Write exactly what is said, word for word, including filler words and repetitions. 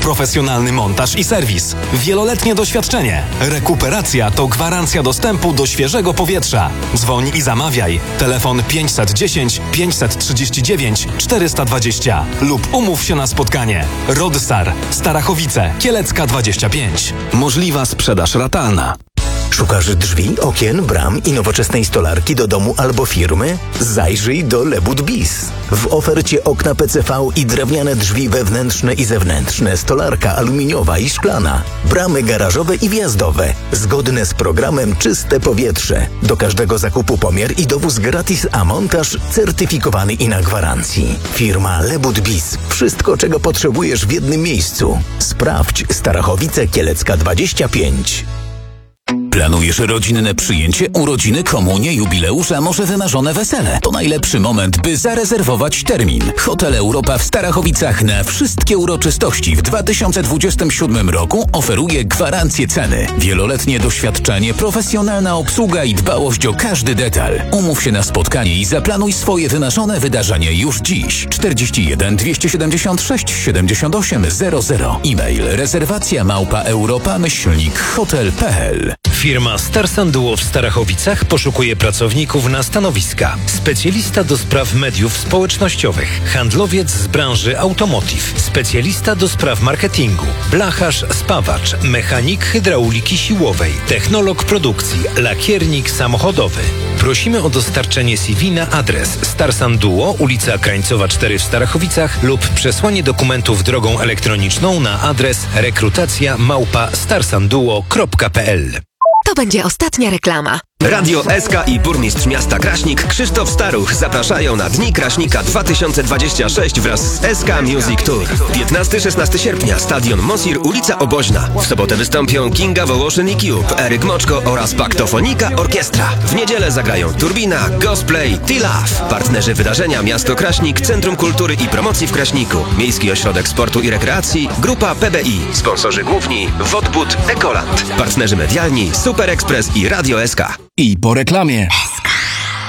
profesjonalny montaż i serwis, wieloletnie doświadczenie. Rekuperacja to gwarancja dostępu do świeżego powietrza. Dzwoń i zamawiaj. Telefon pięćset dziesięć, pięćset trzydzieści dziewięć, czterysta dwadzieścia lub umów się na spotkanie. Rodsar, Starachowice, Kielecka dwadzieścia pięć. Możliwa sprzedaż ratalna. Szukasz drzwi, okien, bram i nowoczesnej stolarki do domu albo firmy? Zajrzyj do Lebud Bis. W ofercie okna P C V i drewniane drzwi wewnętrzne i zewnętrzne, stolarka aluminiowa i szklana, bramy garażowe i wjazdowe, zgodne z programem Czyste Powietrze. Do każdego zakupu pomiar i dowóz gratis, a montaż certyfikowany i na gwarancji. Firma Lebud Bis. Wszystko, czego potrzebujesz w jednym miejscu. Sprawdź Starachowice, Kielecka dwadzieścia pięć. Planujesz rodzinne przyjęcie, urodziny, komunie, jubileusze, a może wymarzone wesele? To najlepszy moment, by zarezerwować termin. Hotel Europa w Starachowicach na wszystkie uroczystości w dwa tysiące dwudziestym siódmym roku oferuje gwarancję ceny. Wieloletnie doświadczenie, profesjonalna obsługa i dbałość o każdy detal. Umów się na spotkanie i zaplanuj swoje wymarzone wydarzenie już dziś. czterdzieści jeden dwieście siedemdziesiąt sześć siedemdziesiąt osiem zero zero. E-mail rezerwacja małpa europa myślnik hotel kropka p l. Firma Starsan Duo w Starachowicach poszukuje pracowników na stanowiska. Specjalista do spraw mediów społecznościowych, handlowiec z branży automotive, specjalista do spraw marketingu, blacharz, spawacz, mechanik hydrauliki siłowej, technolog produkcji, lakiernik samochodowy. Prosimy o dostarczenie C V na adres Starsan Duo, ulica Krańcowa cztery w Starachowicach lub przesłanie dokumentów drogą elektroniczną na adres rekrutacja małpa starsanduo kropka p l. To będzie ostatnia reklama. Radio S K i burmistrz miasta Kraśnik Krzysztof Staruch zapraszają na Dni Kraśnika dwa tysiące dwadzieścia sześć wraz z S K Music Tour. piętnastego szesnastego sierpnia Stadion Mosir, ulica Oboźna. W sobotę wystąpią Kinga Wołoszyn i Cube, Eryk Moczko oraz Paktofonika Orkiestra. W niedzielę zagrają Turbina, Gosplay, T-Love. Partnerzy wydarzenia Miasto Kraśnik, Centrum Kultury i Promocji w Kraśniku, Miejski Ośrodek Sportu i Rekreacji, Grupa P B I. Sponsorzy główni Wodbud, Ekoland. Partnerzy medialni Super Express i Radio S K. I po reklamie.